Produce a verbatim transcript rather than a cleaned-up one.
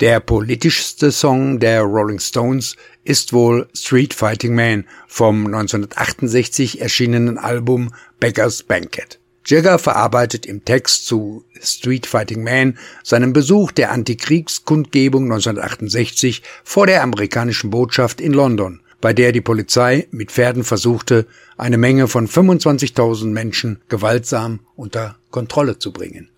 Der politischste Song der Rolling Stones ist wohl Street Fighting Man vom neunzehnhundertachtundsechzig erschienenen Album Beggar's Banquet. Jagger verarbeitet im Text zu Street Fighting Man seinen Besuch der Antikriegskundgebung neunzehnhundertachtundsechzig vor der amerikanischen Botschaft in London, bei der die Polizei mit Pferden versuchte, eine Menge von fünfundzwanzigtausend Menschen gewaltsam unter Kontrolle zu bringen.